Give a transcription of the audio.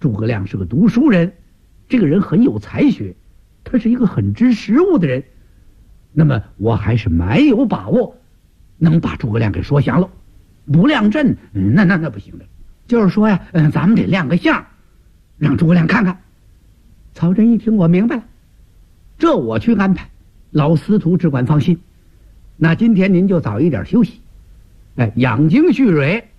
诸葛亮是个读书人，这个人很有才学，他是一个很知时务的人。那么我还是蛮有把握能把诸葛亮给说降了。不亮阵，那不行的。就是说呀，咱们得亮个相，让诸葛亮看看。曹真一听，我明白了，这我去安排，老司徒只管放心。那今天您就早一点休息，养精蓄锐。